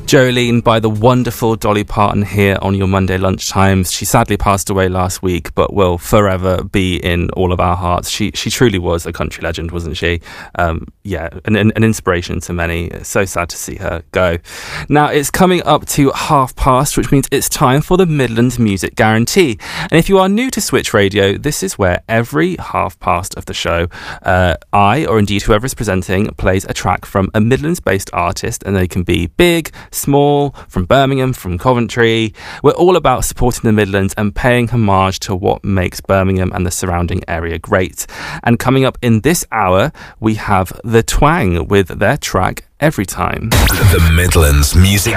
Jolene by the wonderful Dolly Parton here on your Monday lunchtimes. She sadly passed away last week, but will forever be in all of our hearts. She truly was a country legend, wasn't she? An inspiration to many. So sad to see her go. Now, it's coming up to past, which means it's time for the Midlands Music Guarantee. And if you are new to Switch Radio, this is where every past of the show, I, or indeed whoever is presenting, plays a track from a Midlands-based artist, and they can be big, small, from Birmingham, from Coventry. We're all about supporting the Midlands and paying homage to what makes Birmingham and the surrounding area great. And coming up in this hour, we have The Twang with their track Every Time. The Midlands Music